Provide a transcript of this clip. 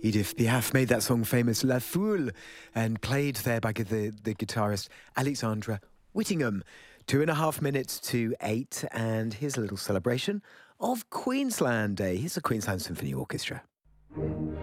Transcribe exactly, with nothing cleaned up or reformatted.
Edith Piaf made that song famous, La Foule, and played there by the, the guitarist Alexandra Whittingham. Two and a half minutes to eight, and here's a little celebration of Queensland Day. Here's the Queensland Symphony Orchestra.